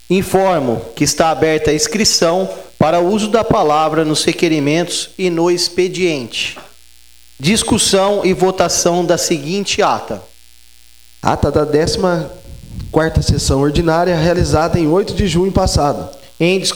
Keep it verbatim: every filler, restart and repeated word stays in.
Informo que está aberta a inscrição para o uso da palavra nos requerimentos e no expediente. Discussão e votação da seguinte ata. Ata da décima quarta sessão ordinária, realizada em oito de junho passado. Em